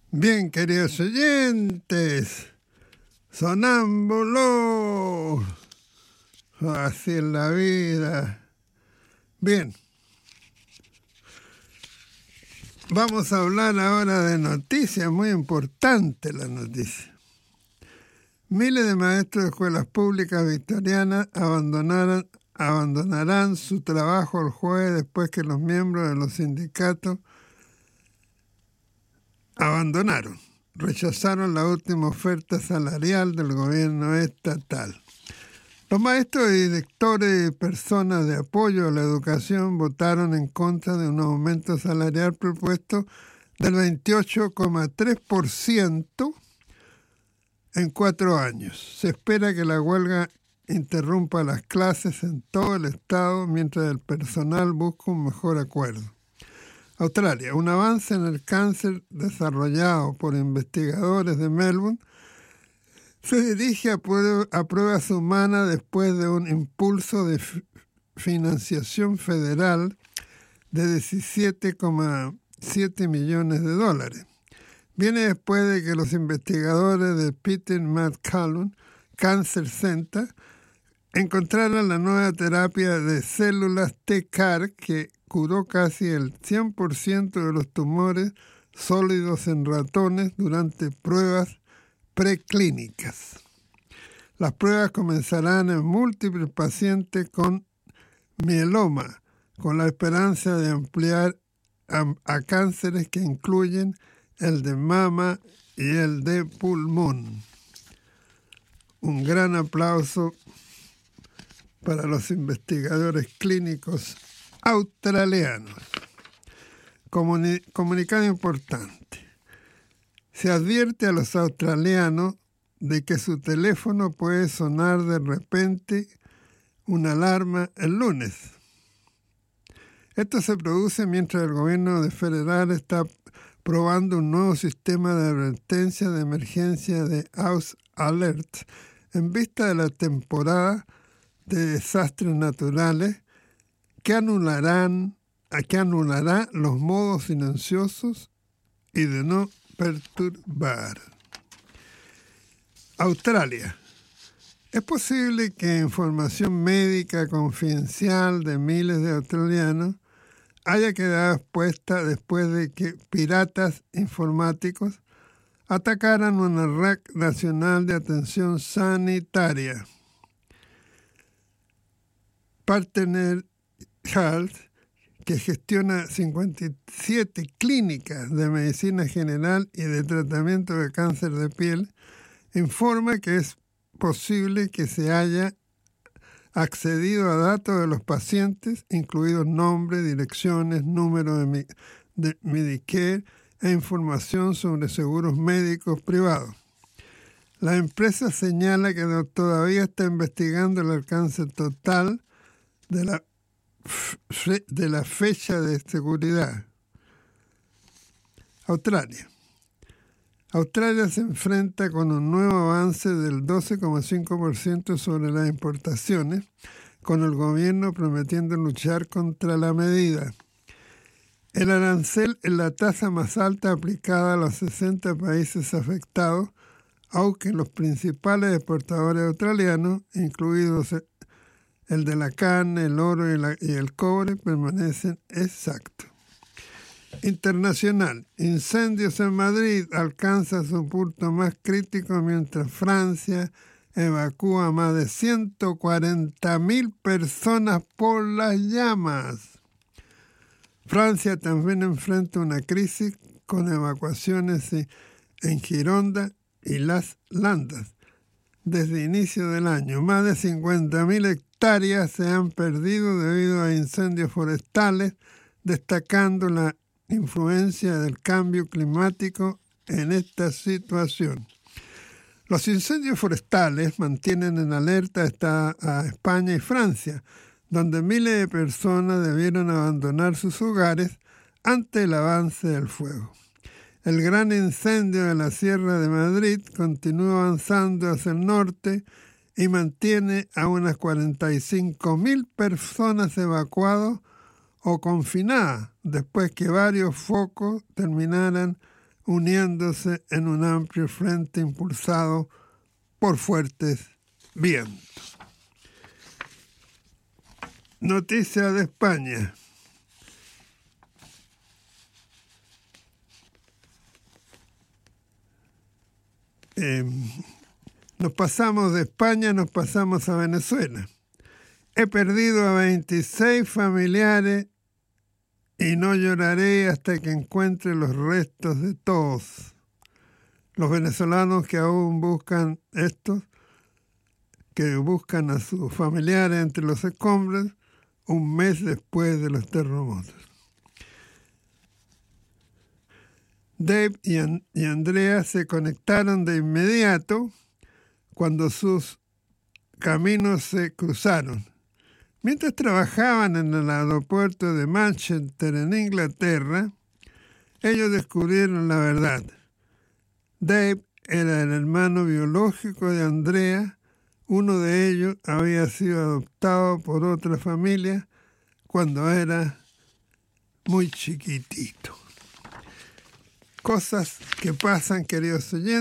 Bien, queridos oyentes, sonámbulos, así es la vida. Bien, vamos a hablar ahora de noticias, muy importante la noticia. Miles de maestros de escuelas públicas victorianas abandonarán su trabajo el jueves después que los miembros de los sindicatos rechazaron la última oferta salarial del gobierno estatal. Los maestros y directores y personas de apoyo a la educación votaron en contra de un aumento salarial propuesto del 28,3% en 4 años. Se espera que la huelga interrumpa las clases en todo el estado mientras el personal busca un mejor acuerdo. Australia, un avance en el cáncer desarrollado por investigadores de Melbourne, se dirige a pruebas humanas después de un impulso de financiación federal de $17,7 millones. Viene después de que los investigadores de Peter MacCallum Cancer Center encontraran la nueva terapia de células T-CAR que curó casi el 100% de los tumores sólidos en ratones durante pruebas preclínicas. Las pruebas comenzarán en múltiples pacientes con mieloma, con la esperanza de ampliar a cánceres que incluyen el de mama y el de pulmón. Un gran aplauso para los investigadores clínicos australianos. Comunicado importante. Se advierte a los australianos de que su teléfono puede sonar de repente una alarma el lunes. Esto se produce mientras el gobierno federal está probando un nuevo sistema de advertencia de emergencia de House Alert en vista de la temporada de desastres naturales que anulará los modos silenciosos y de no perturbar. Australia. Es posible que información médica confidencial de miles de australianos haya quedado expuesta después de que piratas informáticos atacaran una red nacional de atención sanitaria. Partner Health, que gestiona 57 clínicas de medicina general y de tratamiento de cáncer de piel, informa que es posible que se haya accedido a datos de los pacientes, incluidos nombres, direcciones, número de Medicare e información sobre seguros médicos privados. La empresa señala que todavía está investigando el alcance total de la fecha de seguridad. Australia se enfrenta con un nuevo avance del 12,5% sobre las importaciones, con el gobierno prometiendo luchar contra la medida. El arancel es la tasa más alta aplicada a los 60 países afectados, aunque los principales exportadores australianos, incluidos el de la carne, el oro y el cobre, permanecen exactos. Internacional. Incendios en Madrid alcanza su punto más crítico mientras Francia evacúa a más de 140.000 personas por las llamas. Francia también enfrenta una crisis con evacuaciones en Gironda y Las Landas. Desde inicio del año, más de 50.000 hectáreas se han perdido debido a incendios forestales, destacando la influencia del cambio climático en esta situación. Los incendios forestales mantienen en alerta a España y Francia, donde miles de personas debieron abandonar sus hogares ante el avance del fuego. El gran incendio de la Sierra de Madrid continúa avanzando hacia el norte y mantiene a unas 45.000 personas evacuadas o confinadas después que varios focos terminaran uniéndose en un amplio frente impulsado por fuertes vientos. Noticia de España. Nos pasamos de España, nos pasamos a Venezuela. He perdido a 26 familiares y no lloraré hasta que encuentre los restos de todos. Los venezolanos que aún buscan que buscan a sus familiares entre los escombros un mes después de los terremotos. Dave y Andrea se conectaron de inmediato cuando sus caminos se cruzaron. Mientras trabajaban en el aeropuerto de Manchester, en Inglaterra, ellos descubrieron la verdad. Dave era el hermano biológico de Andrea. Uno de ellos había sido adoptado por otra familia cuando era muy chiquitito. Cosas que pasan, queridos oyentes.